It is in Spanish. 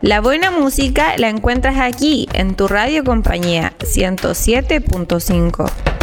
La buena música la encuentras aquí, en tu radio compañía 107.5.